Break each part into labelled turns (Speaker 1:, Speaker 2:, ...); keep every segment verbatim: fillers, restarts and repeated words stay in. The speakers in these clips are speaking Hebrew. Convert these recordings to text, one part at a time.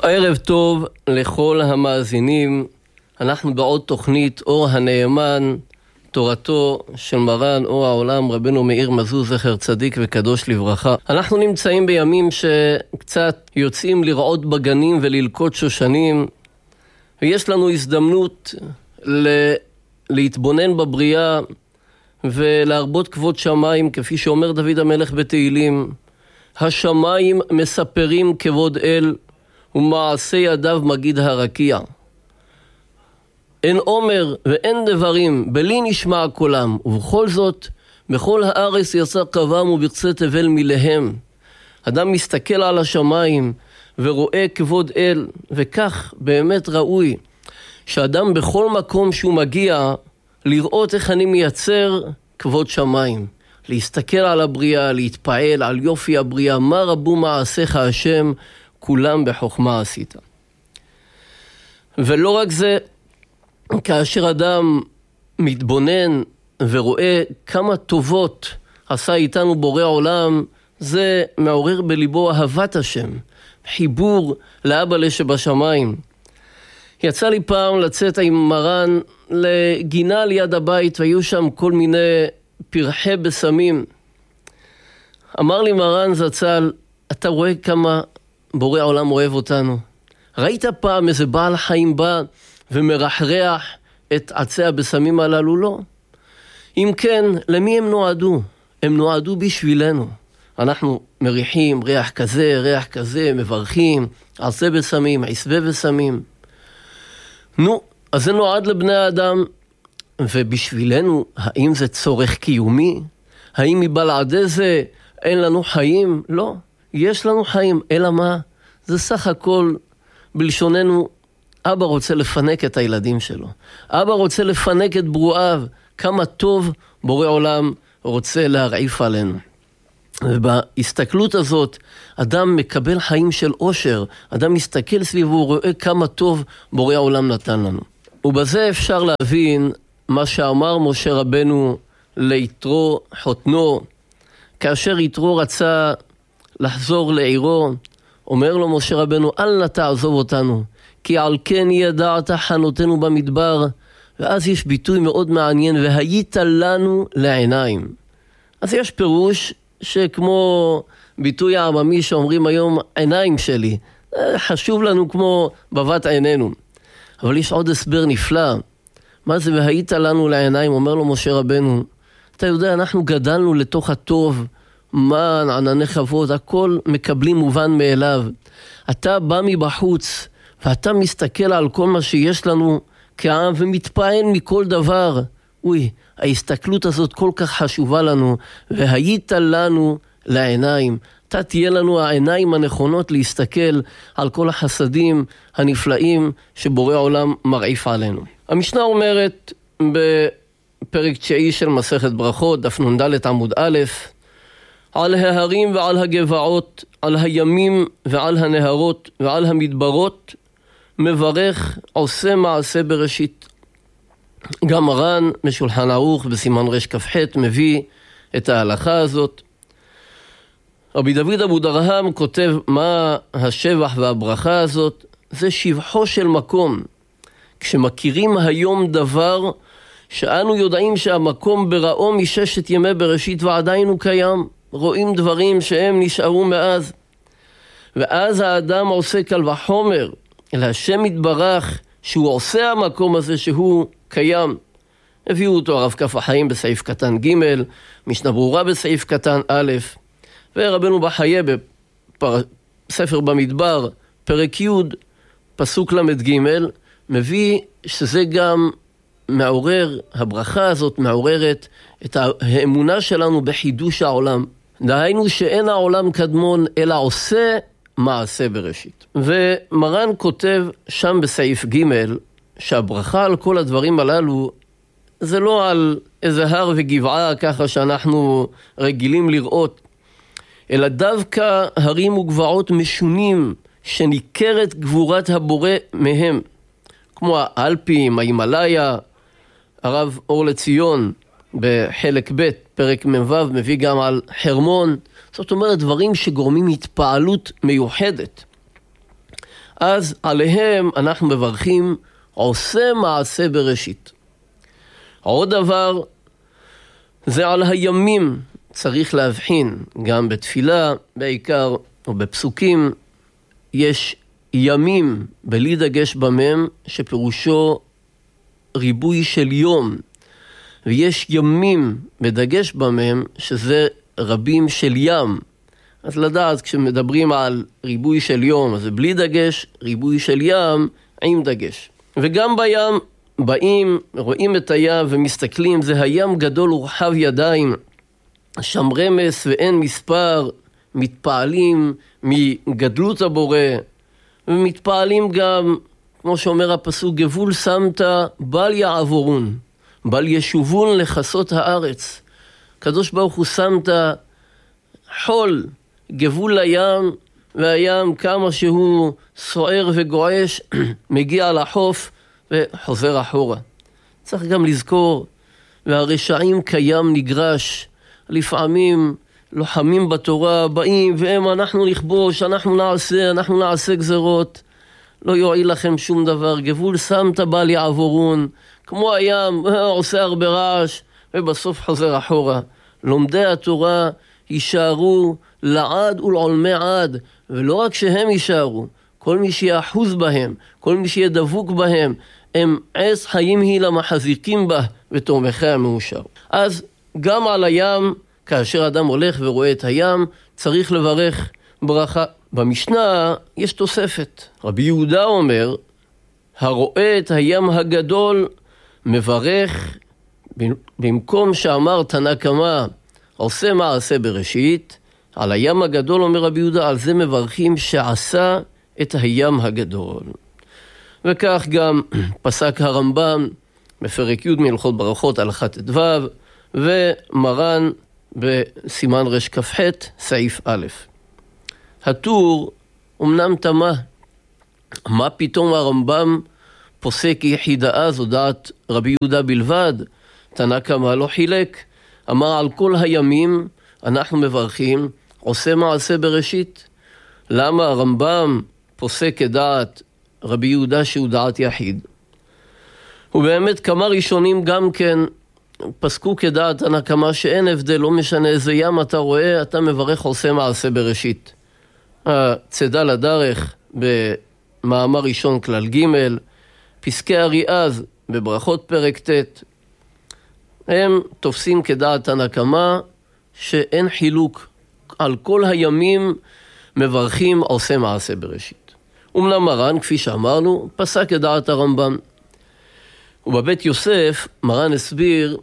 Speaker 1: ערב טוב לכל המאזינים. אנחנו בעוד תוכנית אור הנאמן, תורתו של מרן אור העולם רבנו מאיר מזוז זכר צדיק וקדוש לברכה. אנחנו נמצאים בימים שקצת יוצאים לרעות בגנים וללקוט שושנים, ויש לנו הזדמנות ל... להתבונן בבריאה ולהרבות כבוד שמיים, כפי שאומר דוד המלך בתהילים, השמיים מספרים כבוד אל ומעשה ידיו מגיד הרקיע. אין עומר ואין דברים, בלי נשמע קולם, ובכל זאת, בכל הארץ יצא קבם ובקצה תבל מלהם. אדם מסתכל על השמיים ורואה כבוד אל, וכך באמת ראוי, שאדם בכל מקום שהוא מגיע, לראות איך אני מייצר כבוד שמיים. להסתכל על הבריאה, להתפעל על יופי הבריאה, מה רבו מעשיך השם, כולם בחוכמה עשית. ולא רק זה, כאשר אדם מתבונן ורואה כמה טובות עשה איתנו בורא עולם, זה מעורר בליבו אהבת השם, חיבור לאבא לשבשמיים. יצא לי פעם לצאת עם מרן לגינה ליד הבית, והיו שם כל מיני פרחי בסמים. אמר לי מרן זצ"ל, אתה רואה כמה בורא העולם אוהב אותנו? ראית פעם איזה בעל חיים בא ומרחרח את עצי הבשמים הללו? לא. אם כן, למי הם נועדו? הם נועדו בשבילנו. אנחנו מריחים ריח כזה, ריח כזה, מברכים, עצי בשמים, עשבי בשמים. נו, אז זה נועד לבני האדם, ובשבילנו, האם זה צורך קיומי? האם מבלעדי זה אין לנו חיים? לא, יש לנו חיים, אלא מה? זה סך הכל, בלשוננו, אבא רוצה לפנק את הילדים שלו. אבא רוצה לפנק את ברואיו, כמה טוב בורא עולם רוצה להרעיף עלינו. ובהסתכלות הזאת, אדם מקבל חיים של עושר, אדם מסתכל סביבו ורואה כמה טוב בורא העולם נתן לנו. ובזה אפשר להבין מה שאמר משה רבנו ליתרו חותנו, כאשר יתרו רצה לחזור לעירו, אומר לו משה רבנו, אל נא תעזוב אותנו, כי על כן ידעת חנותנו במדבר. ואז יש ביטוי מאוד מעניין, והיית לנו לעיניים. אז יש פירוש שכמו ביטוי העממי שאומרים היום, עיניים שלי, חשוב לנו כמו בבת עינינו. אבל יש עוד הסבר נפלא. מה זה והיית לנו לעיניים? אומר לו משה רבנו, אתה יודע, אנחנו גדלנו לתוך הטוב, מן, ענני חוות, הכל מקבלים מובן מאליו. אתה בא מבחוץ, ואתה מסתכל על כל מה שיש לנו כעם, ומתפעל מכל דבר. אוי, ההסתכלות הזאת כל כך חשובה לנו, והיית לנו לעיניים. אתה תהיה לנו העיניים הנכונות להסתכל על כל החסדים הנפלאים שבורא עולם מרעיף עלינו. המשנה אומרת בפרק תשיעי של מסכת ברכות, דף נ"ד עמוד א', על ההרים ועל הגבעות, על הימים ועל הנהרות ועל המדברות, מברך עושה מעשה בראשית. גם מרן משולחן ערוך בסימן רש כ"ח מביא את ההלכה הזאת. רבי דוד אבו דרהם כותב מה השבח והברכה הזאת. זה שבחו של מקום. כשמכירים היום דבר שאנו יודעים שהמקום בראו מששת ימי בראשית ועדיין הוא קיים, רואים דברים שהם נשארו מאז, ואז האדם עושה קל וחומר אל השם יתברך שהוא עושה המקום הזה שהוא קיים. הביאו אותו הרב כף החיים בסעיף קטן ג', משנה ברורה בסעיף קטן א', ורבנו בחיי בספר במדבר פרק י' פסוק למד ג' מביא שזה גם מעורר, הברכה הזאת מעוררת את האמונה שלנו בחידוש העולם. דהיינו שאין העולם קדמון אלא עושה מעשה בראשית. ומרן כותב שם בסעיף ג' שהברכה על כל הדברים הללו זה לא על איזה הר וגבעה ככה שאנחנו רגילים לראות, אלא דווקא הרים וגבעות משונים שניכרת גבורת הבורא מהם, כמו האלפים, ההימלאיה. הרב אור לציון בחלק ב' פרק מ"ו מביא גם על חרמון. זאת אומרת דברים שגורמים התפעלות מיוחדת. אז עליהם אנחנו מברכים עושה מעשה בראשית. עוד דבר, זה על הימים. צריך להבחין, גם בתפילה בעיקר, או בפסוקים, יש ימים בלי דגש במם, שפירושו ריבוי של יום. ויש ימים בדגש במם, שזה רבים של ים. אז לדעת, כשמדברים על ריבוי של יום, אז זה בלי דגש, ריבוי של ים עם דגש. וגם בים באים, רואים את הים ומסתכלים, זה הים גדול ורחב ידיים, שם רמס ואין מספר, מתפעלים מגדלות הבורא, ומתפעלים גם, כמו שאומר הפסוק, גבול שמת בל יעבורון, בל ישובון לחסות הארץ. קדוש ברוך הוא שמת חול, גבול לים, והים כמה שהוא סוער וגועש, מגיע לחוף וחוזר אחורה. צריך גם לזכור, והרשעים קיים נגרש, לפעמים לוחמים בתורה באים והם אנחנו נכבוש, אנחנו נעשה, אנחנו נעשה גזרות, לא יועיל לכם שום דבר. גבול שמת בל יעבורון, כמו הים, עושה הרבה רעש ובסוף חוזר אחורה. לומדי התורה יישארו לעד ולעולמי עד, ולא רק שהם יישארו, כל מי שיאחוז בהם, כל מי שיהיה דבוק בהם, הם עץ חיים היא למחזיקים בה ותומכי המאושר. אז גם על הים, כאשר אדם הולך ורואה את הים, צריך לברך ברכה. במשנה יש תוספת. רבי יהודה אומר, הרואה את הים הגדול מברך, במקום שאמר תנא קמא עושה מעשה בראשית, על הים הגדול אומר רבי יהודה, על זה מברכים שעשה את הים הגדול. וכך גם פסק הרמב"ם בפרק י' מהלכות ברכות הלכה ט"ו, ומרן בסימן רש כ"ח סעיף א'. הטור אמנם תמה, מה פתאום הרמב"ם פוסק יחידה זו דעת רבי יהודה בלבד? תנא קמא לא חילק, אמר על כל הימים אנחנו מברכים עושה מעשה בראשית. למה הרמב"ם פוסק כדעת רבי יהודה שהוא דעת יחיד? ובאמת כמה ראשונים גם כן פסקו כדעת תנא קמא שאין הבדל, לא משנה איזה ים אתה רואה, אתה מברך עושה מעשה בראשית. הצדה לדרך במאמר ראשון כלל ג', פסקי אריאז בברכות פרק ט', הם תופסים כדעת תנא קמא שאין חילוק, על כל הימים מברכים עושה מעשה בראשית. אומנם מרן, כפי שאמרנו, פסק כדעת הרמב"ם. ובבית יוסף מרן הסביר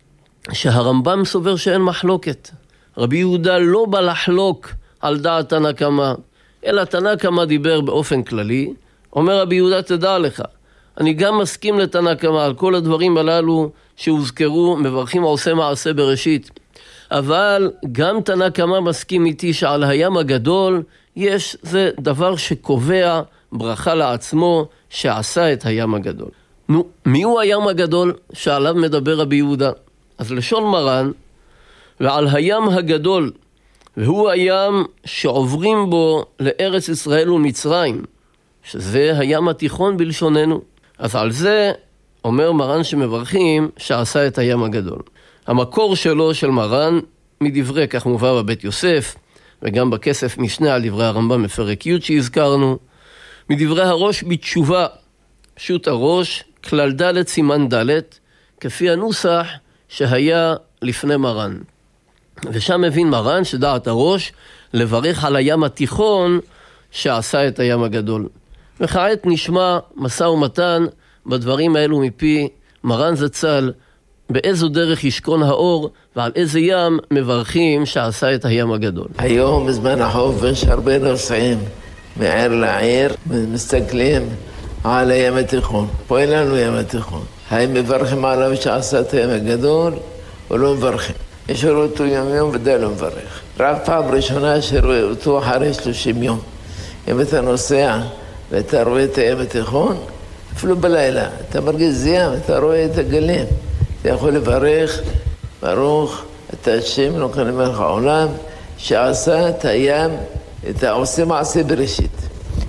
Speaker 1: שהרמב"ם סובר שאין מחלוקת. רבי יהודה לא בא לחלוק על דעת תנא קמא, אלא תנא קמא דיבר באופן כללי. אומר רבי יהודה, תדע לך, אני גם מסכים לתנא קמא על כל הדברים הללו שהוזכרו, מברכים עושה מעשה בראשית. אבל גם תנא קמא מסכים איתי שעל הים הגדול יש, זה דבר שקובע ברכה לעצמו שעשה את הים הגדול. נו, מי הוא הים הגדול שעליו מדבר רבי יהודה? אז לשון מרן, ועל הים הגדול, והוא הים שעוברים בו לארץ ישראל ומצרים, שזה הים התיכון בלשוננו. אז על זה אומר מרן שמברכים שעשה את הים הגדול. המקור שלו של מרן מדברי, כך מובא בבית יוסף, וגם בכסף משנה על דברי הרמב"ם בפרק י' שהזכרנו, מדברי הראש בתשובה, פשוט הראש, כלל ד' סימן ד', כפי הנוסח שהיה לפני מרן. ושם מבין מרן שדעת הראש לברך על הים התיכון שעשה את הים הגדול. וכעת נשמע משא ומתן בדברים האלו מפי מרן זצ"ל, באיזו דרך ישכון האור ועל איזה ים מברכים שעשה את הים הגדול.
Speaker 2: היום בזמן החופש הרבה נוסעים מעיר לעיר ומסתכלים על הים התיכון. פה אין לנו ים התיכון. האם מברכים עליו שעשה את הים הגדול או לא מברכים? יש רואה אותו יום יום ודאי לא מברך. רק פעם ראשונה שרואה אותו אחרי שלושים יום. אם אתה נוסע ואתה רואה את הים התיכון, אפילו בלילה, אתה מרגיש ים, אתה רואה את הגלים. אתה יכול לברך, ברוך, אתה השם, נוקן למלך העולם, שעשה את הים, את העושה מעשה בראשית.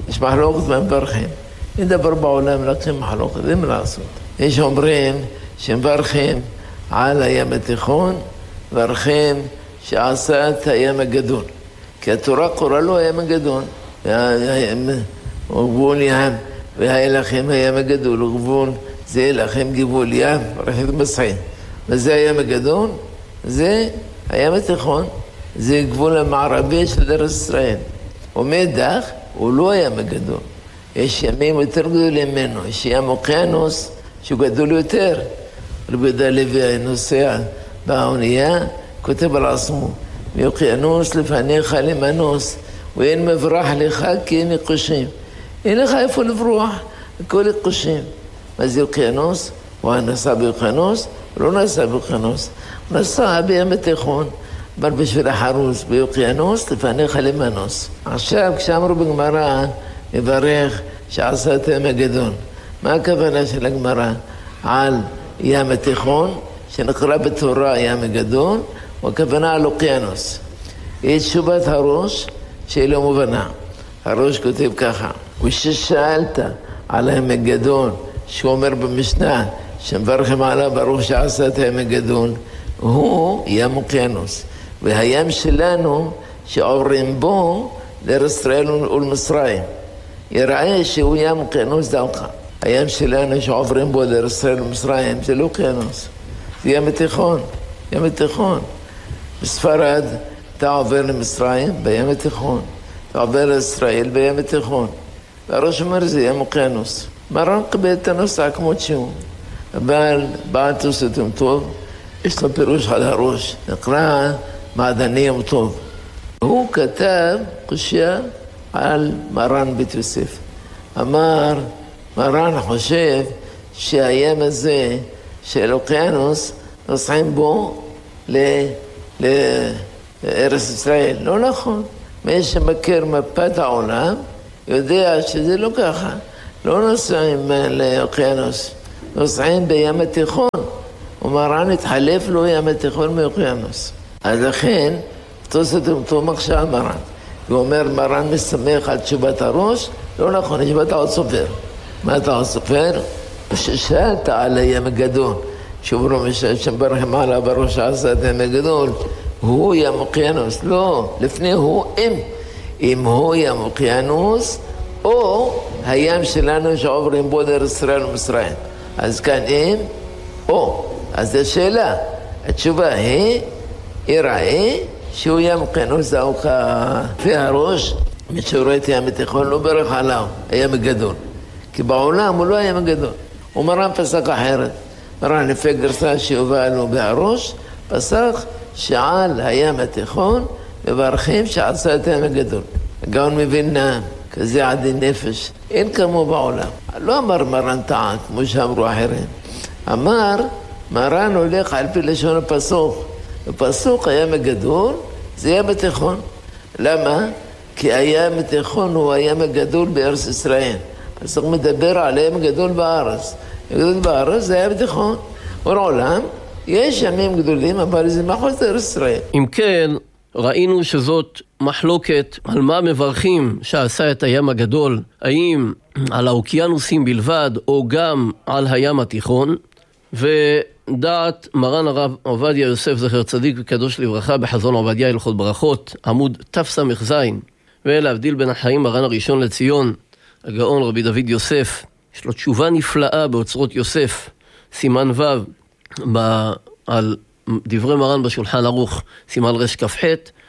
Speaker 2: יש מחלוקת מהמברכים. נדבר בעולם רק עם מחלוקת, אין מה לעשות. יש אומרים שמברכים על הים התיכון, מברכים שעשה את הים הגדול. כי התורה קורא לו הים הגדול. גבול ים, והיה לכם הים הגדול, וגבול זה לכם גבול ים, ברכת מסעין. וזה הים הגדול, זה הים התיכון, זה גבול המערבי של ארץ ישראל. ומאידך, הוא לא הים הגדול. יש ימים יותר גדולים ממנו, יש ים אוקיינוס שהוא גדול יותר. רבי יהודה הלוי נוסע באונייה, כותב על עצמו, מאוקיינוס לפניך למנוס, ואין מברח לך כי אין יחושים. אין לך איפה לברוח, הכל יחושים. מה זה אוקיינוס? הוא נסע באוקיינוס, הוא לא נסע באוקיינוס. הוא נסע בים התיכון, אבל בשביל החרוס, באוקיינוס לפניך למנוס. עכשיו, כשאמרו בגמרא, מברך שעשה את הים הגדול. מה הכוונה של הגמרא? על ים התיכון, שנקרא בתורה ים הגדול, או הכוונה על אוקיינוס. היא תשובת הראש שהיא לא מובנה. הראש כותב ככה, וששאלת על הים הגדול, שהוא אומר במשנה, שמברכים עליו ברוך שעשה את הים הגדול, הוא ים אוקיינוס. והים שלנו שעוברים בו לארץ ישראל ולמצרים. יראה שהוא ים אוקיינוס דווקא. הים שלנו שעוברים בו לארץ ישראל ולמצרים זה לא אוקיינוס. זה ים התיכון, ים התיכון. בספרד אתה עובר למצרים בים התיכון. אתה עובר לישראל בים התיכון. והראש אומר זה ים אוקיינוס. מרן קבל את הנוסע כמות שהוא. אבל בעל תוספת יום טוב, יש לו פירוש על הראש. נקרא מעדני יום טוב. הוא כתב קושיה על מרן בית יוסף. אמר, מרן חושב שהים הזה של אוקיינוס נוסעים בו לארץ ישראל. לא נכון. מי שמכיר מפת העולם יודע שזה לא ככה. לא נוסעים לאוקיינוס, נוסעים בים התיכון. ומרן התחלף לו ים התיכון מאוקיינוס. אז לכן, תוספת אותו מקשה על מרן. הוא אומר, מרן מסמך על תשובת הראש, לא נכון, תשובת עוד סופר. מה אתה עוד סופר? ששאלת על הים הגדול, שאומרו שמברכים עליו בראש עשה את הים הגדול, הוא ים אוקיינוס. לא, לפני הוא אם. אם הוא ים אוקיינוס, או הים שלנו שעוברים בו לארץ ישראל ומצרים. אז כאן אם, או. אז זו שאלה. התשובה היא, יראה שהוא ים אוקיינוס דווקא. לפי הראש, מי שרואה את ים התיכון לא ברך עליו, הים הגדול. כי בעולם הוא לא הים הגדול. ומרן פסק אחרת. מרן לפי גרסה שהובאה לו בהראש, פסק שעל הים התיכון מברכים שעשה את הים הגדול. הגאון מווילנה, כזה עדי נפש, אין כמו בעולם. לא אמר מרן טעה, כמו שאמרו אחרים. אמר, מרן הולך על פי לשון הפסוק. הפסוק הים הגדול זה ים התיכון. למה? כי הים התיכון הוא הים הגדול בארץ ישראל. אז הוא מדבר על הים הגדול בארץ. הגדול בארץ זה הים התיכון. בעולם יש ימים גדולים, אבל זה מחוז ארץ ישראל.
Speaker 1: אם כן, ראינו שזאת מחלוקת על מה מברכים שעשה את הים הגדול, האם על האוקיינוסים בלבד או גם על הים התיכון, ודעת מרן הרב עובדיה יוסף זכר צדיק וקדוש לברכה בחזון עובדיה הלכות ברכות עמוד תס"ז, ולהבדיל בין החיים מרן הראשון לציון הגאון רבי דוד יוסף, יש לו תשובה נפלאה באוצרות יוסף סימן ו' על דברי מרן בשולחן ערוך סימן רש כ"ח,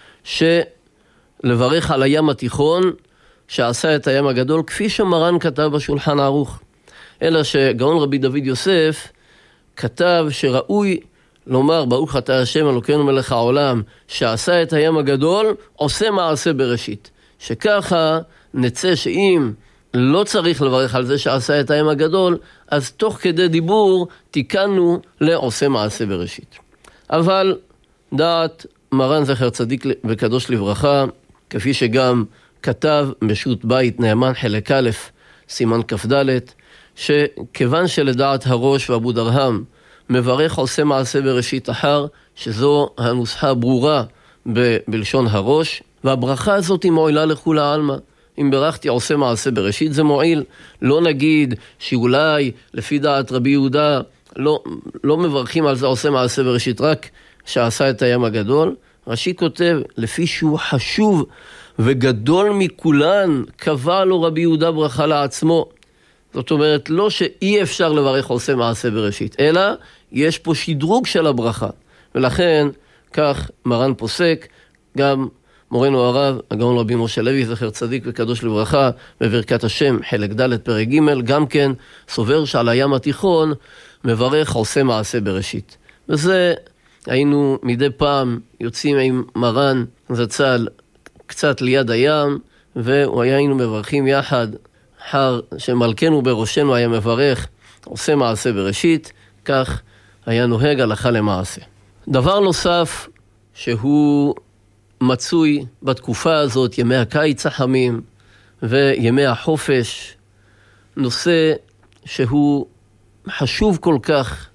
Speaker 1: שלברך על הים התיכון שעשה את הים הגדול כפי שמרן כתב בשולחן ערוך, אלא שגאון רבי דוד יוסף כתב שראוי לומר ברוך אתה השם אלוקינו מלך העולם שעשה את הים הגדול עושה מעשה בראשית, שככה נצא שאם לא צריך לברך על זה שעשה את הים הגדול, אז תוך כדי דיבור תיקנו לעושה מעשה בראשית. אבל דעת מרן זכר צדיק וקדוש לברכה, כפי שגם כתב בשו"ת בית נאמן חלק א' סימן כ"ד, שכיוון שלדעת הראש ואבו דרהם מברך עושה מעשה בראשית אחר, שזו הנוסחה ברורה ב- בלשון הראש, והברכה הזאת היא מועילה לכולה עלמא. אם ברכתי עושה מעשה בראשית זה מועיל. לא נגיד שאולי לפי דעת רבי יהודה לא, לא מברכים על זה עושה מעשה בראשית רק שעשה את הים הגדול. רש"י כותב לפי שהוא חשוב וגדול מכולן קבע לו רבי יהודה ברכה לעצמו. זאת אומרת לא שאי אפשר לברך עושה מעשה בראשית, אלא יש פה שדרוג של הברכה. ולכן כך מרן פוסק, גם מורנו הרב, הגאון רבי משה לוי, זכר צדיק וקדוש לברכה, בברכת השם, חלק ד' פרק ג', גם כן סובר שעל הים התיכון מברך עושה מעשה בראשית. וזה היינו מדי פעם יוצאים עם מרן זצ"ל קצת ליד הים, והיינו מברכים יחד, אחר שמלכנו בראשנו היה מברך עושה מעשה בראשית, כך היה נוהג הלכה למעשה. דבר נוסף שהוא מצוי בתקופה הזאת, ימי הקיץ החמים וימי החופש, נושא שהוא חשוב כל כך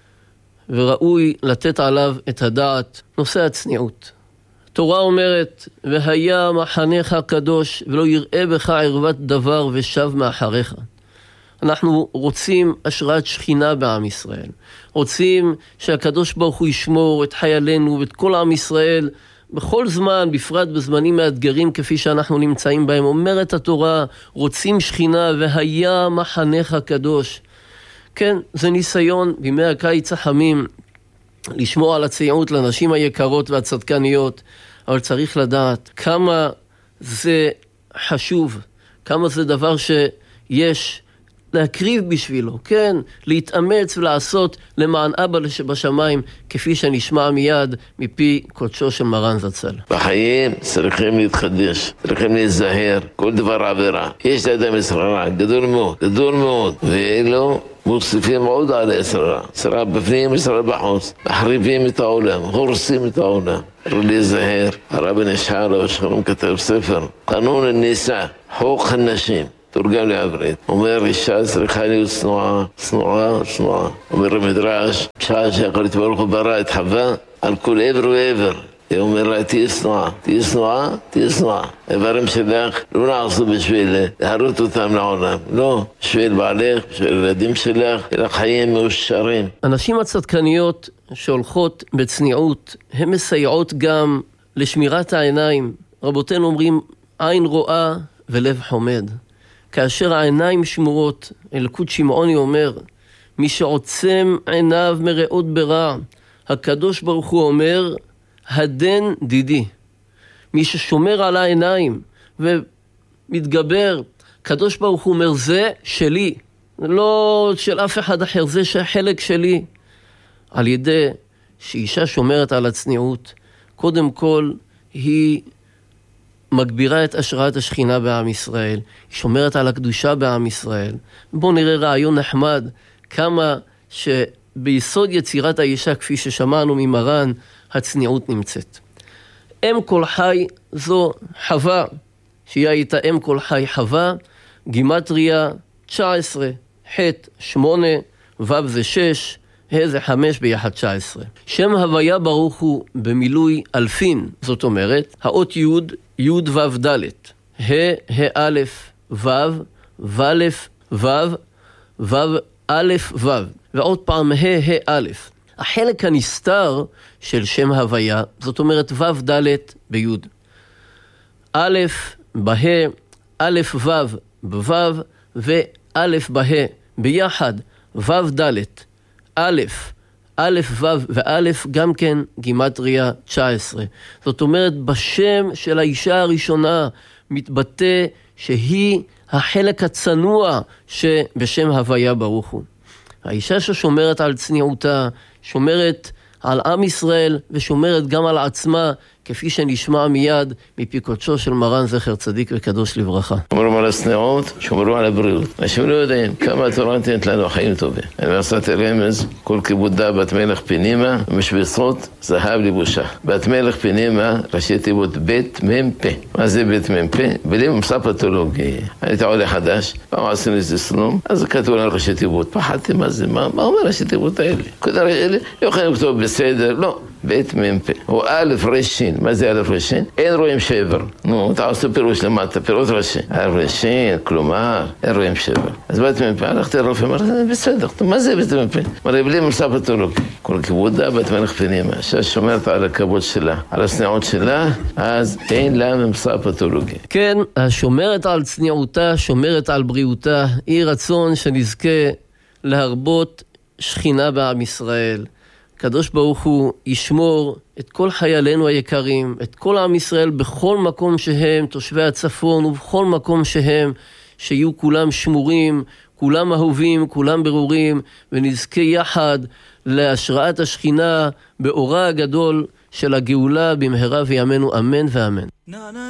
Speaker 1: וראוי לתת עליו את הדעת, נושא הצניעות. התורה אומרת, והיה מחנך קדוש ולא יראה בך ערוות דבר ושב מאחריך. אנחנו רוצים השראת שכינה בעם ישראל. רוצים שהקדוש ברוך הוא ישמור את חיילינו ואת כל עם ישראל בכל זמן, בפרט בזמנים מאתגרים כפי שאנחנו נמצאים בהם. אומרת התורה, רוצים שכינה והיה מחנך קדוש. כן, זה ניסיון בימי הקיץ החמים לשמור על הצניעות לנשים היקרות והצדקניות, אבל צריך לדעת כמה זה חשוב, כמה זה דבר שיש להקריב בשבילו, כן, להתאמץ ולעשות למען אבא שבשמיים, כפי שנשמע מיד מפי קודשו של מרן זצ"ל.
Speaker 2: בחיים צריכים להתחדש, צריכים להיזהר, כל דבר עבירה. יש לאדם יצר גדול מאוד, גדול מאוד, ואלו מוסיפים עוד על היצר. יצר בפנים, יצר בחוץ, מחריבים את העולם, הורסים את העולם. להיזהר, הרב נשאר עליו שלום כתב ספר, קנון הניסה, חוק הנשים. תורגם לעברית. אומר, אישה צריכה להיות צנועה, צנועה, צנועה. אומר המדרש, שעה שהקדוש ברוך הוא ברא את חווה, על כל עבר ועבר. הוא אומר לה, תהיה צנועה, תהיה צנועה, תהיה צנועה. האיברים שלך לא נעשו בשביל להראות אותם לעולם. לא, בשביל בעלך, בשביל ילדים שלך, אלא חיים מאושרים.
Speaker 1: הנשים הצדקניות שהולכות בצניעות, הן מסייעות גם לשמירת העיניים. רבותינו אומרים, עין רואה ולב חומד. כאשר העיניים שמורות, אלוקות שמעוני אומר, מי שעוצם עיניו מראות ברע, הקדוש ברוך הוא אומר, הדן דידי. מי ששומר על העיניים ומתגבר, הקדוש ברוך הוא אומר, זה שלי, לא של אף אחד אחר, זה חלק שלי. על ידי שאישה שומרת על הצניעות, קודם כל היא מגבירה את השראת השכינה בעם ישראל, היא שומרת על הקדושה בעם ישראל. בואו נראה רעיון נחמד, כמה שביסוד יצירת האישה, כפי ששמענו ממרן, הצניעות נמצאת. אם כל חי זו חווה, שהיא הייתה אם כל חי חווה, גימטריה תשע עשרה, ח' שמונה, ו' זה שש, ה' זה חמש ביחד תשע עשרה. שם הוויה ברוך הוא במילוי אלפין, זאת אומרת, האות י' י' ו' ד', ה' ה' א' ו' ו' ו' ו' א' ו', ועוד פעם ה' ה' א'. החלק הנסתר של שם הוויה, זאת אומרת ו' ד' בי', א' בה', א' ו' בו' וא' בה' ביחד, ו' ד', א', א' ו' וא' גם כן גימטריה תשע עשרה. זאת אומרת, בשם של האישה הראשונה מתבטא שהיא החלק הצנוע שבשם הוויה ברוך הוא. האישה ששומרת על צניעותה, שומרת על עם ישראל ושומרת גם על עצמה, כפי שנשמע מיד מפי קודשו של מרן זכר צדיק וקדוש לברכה.
Speaker 2: שומרו על הצניעות, שומרו על הבריאות. אנשים לא יודעים כמה התורה נתנת לנו חיים טובים. אני עשיתי רמז, כל כיבודה בת מלך פנימה, ומשבצות זהב לבושה. בת מלך פנימה, ראשי תיבות בית מ"פ. מה זה בית מ"פ? בלי ממצא פתולוגי. הייתי עולה חדש, פעם עשינו איזה סלום, אז כתוב לנו ראשי תיבות. פחדתי מה זה, מה, מה אומר ראשי תיבות האלה? כתוב, לא יכולים לכתוב בסדר, לא. בית מ"פ, הוא א' רשין. מה זה א' רשין? אין רואים שבר. נו, אתה עושה פירוש למטה, פירוש ראשי. א' רשין, כלומר, אין רואים שבר. אז בית מ"פ, הלכתי לרופא, אמר, בסדר, מה זה בית מ"פ? אמר, בלי ממצא פתולוגי. כל כבודה בת מלך פנימה, ששומרת על הכבוד שלה, על הצניעות שלה, אז אין לה ממצא פתולוגי.
Speaker 1: כן, השומרת על צניעותה, שומרת על בריאותה, היא רצון שנזכה להרבות שכינה בעם ישראל. הקדוש ברוך הוא ישמור את כל חיילינו היקרים, את כל עם ישראל בכל מקום שהם, תושבי הצפון ובכל מקום שהם, שיהיו כולם שמורים, כולם אהובים, כולם ברורים, ונזכה יחד להשראת השכינה באורה הגדול של הגאולה במהרה וימינו, אמן ואמן.